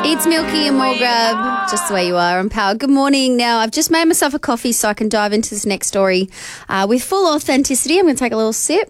It's Milky and Morgrab, just the way you are on Power. Good morning. Now, I've just made myself a coffee so I can dive into this next story with full authenticity. I'm going to take a little sip.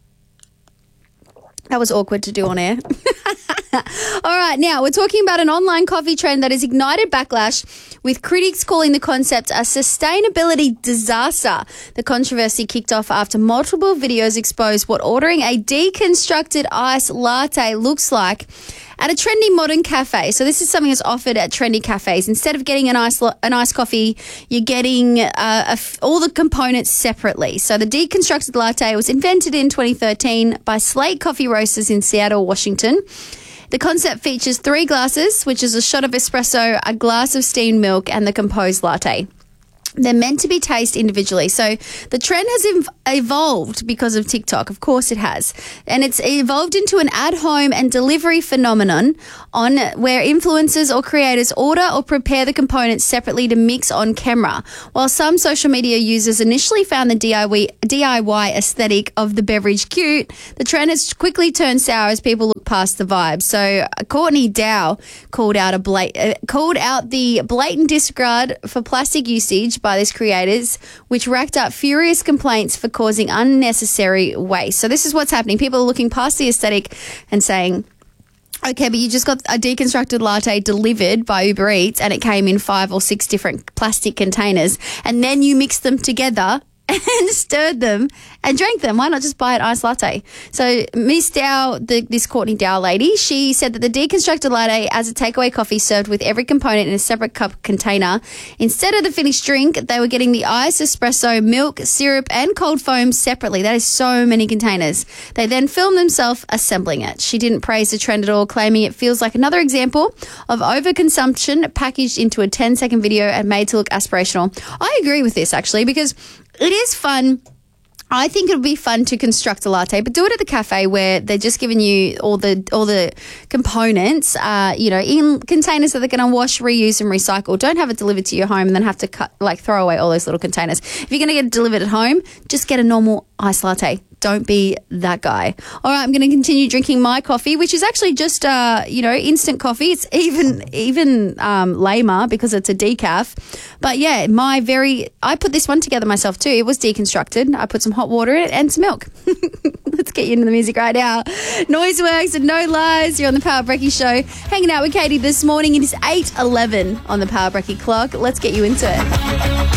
That was awkward to do on air. All right, now we're talking about an online coffee trend that has ignited backlash, with critics calling the concept a sustainability disaster. The controversy kicked off after multiple videos exposed what ordering a deconstructed iced latte looks like at a trendy modern cafe. So this is something that's offered at trendy cafes. Instead of getting an iced coffee, you're getting all the components separately. So the deconstructed latte was invented in 2013 by Slate Coffee Roasters in Seattle, Washington. The concept features 3 glasses, which is a shot of espresso, a glass of steamed milk, and the composed latte. They're meant to be tasted individually. So the trend has evolved because of TikTok. Of course it has. And it's evolved into an at-home and delivery phenomenon where influencers or creators order or prepare the components separately to mix on camera. While some social media users initially found the DIY aesthetic of the beverage cute, the trend has quickly turned sour as people look past the vibe. So Courtney Dow called out the blatant disregard for plastic usage by these creators, which racked up furious complaints for causing unnecessary waste. So this is what's happening. People are looking past the aesthetic and saying, okay, but you just got a deconstructed latte delivered by Uber Eats and it came in 5 or 6 different plastic containers, and then you mixed them together and stirred them and drank them. Why not just buy an iced latte? So Miss Dow, this Courtney Dow lady, she said that the deconstructed latte as a takeaway coffee served with every component in a separate cup container. Instead of the finished drink, they were getting the ice, espresso, milk, syrup, and cold foam separately. That is so many containers. They then filmed themselves assembling it. She didn't praise the trend at all, claiming it feels like another example of overconsumption packaged into a 10-second video and made to look aspirational. I agree with this, actually, because it is fun. I think it would be fun to construct a latte, but do it at the cafe where they're just giving you all the components, in containers that they're going to wash, reuse, and recycle. Don't have it delivered to your home and then have to throw away all those little containers. If you're going to get it delivered at home, just get a normal iced latte. Don't be that guy. All right, I'm going to continue drinking my coffee, which is actually just, instant coffee. It's even lamer because it's a decaf. But yeah, I put this one together myself too. It was deconstructed. I put some hot water in it and some milk. Let's get you into the music right now. Noiseworks and No Lies. You're on the Power Brekkie Show. Hanging out with Katie this morning. It is 8:11 on the Power Brekkie clock. Let's get you into it.